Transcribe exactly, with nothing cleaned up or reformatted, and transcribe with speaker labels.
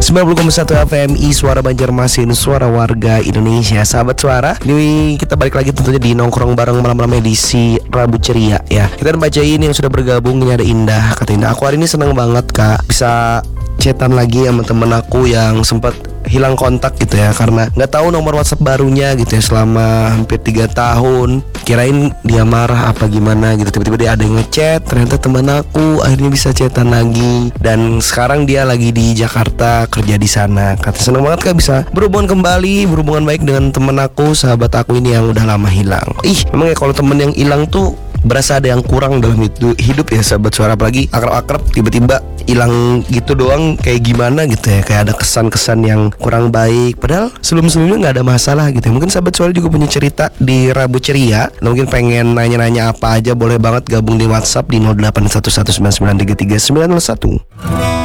Speaker 1: sembilan puluh koma satu F M I Suara Banjarmasin, suara warga Indonesia. Sahabat suara, ini kita balik lagi tentunya di nongkrong bareng malam-malam edisi Rabu Ceria ya. Kita bacain yang sudah bergabung. Ini ada Indah. Kata Indah, aku hari ini senang banget kak bisa chatan lagi sama temen aku yang sempat hilang kontak gitu ya, karena nggak tahu nomor WhatsApp barunya gitu ya selama hampir tiga tahun. Kirain dia marah apa gimana gitu, tiba-tiba dia ada yang ngechat, ternyata teman aku akhirnya bisa chatan lagi, dan sekarang dia lagi di Jakarta kerja di sana. Kata seneng banget kak bisa berhubungan kembali, berhubungan baik dengan teman aku, sahabat aku ini yang udah lama hilang. Ih, memang ya kalau temen yang hilang tuh berasa ada yang kurang dalam hidup ya sahabat suara, apalagi akrab-akrab tiba-tiba hilang gitu doang, kayak gimana gitu ya, kayak ada kesan-kesan yang kurang baik, padahal sebelum-sebelumnya nggak ada masalah gitu ya. Mungkin sahabat suara juga punya cerita di Rabu Ceria, mungkin pengen nanya-nanya apa aja, boleh banget gabung di WhatsApp di nol delapan satu satu sembilan sembilan tiga tiga sembilan nol satu.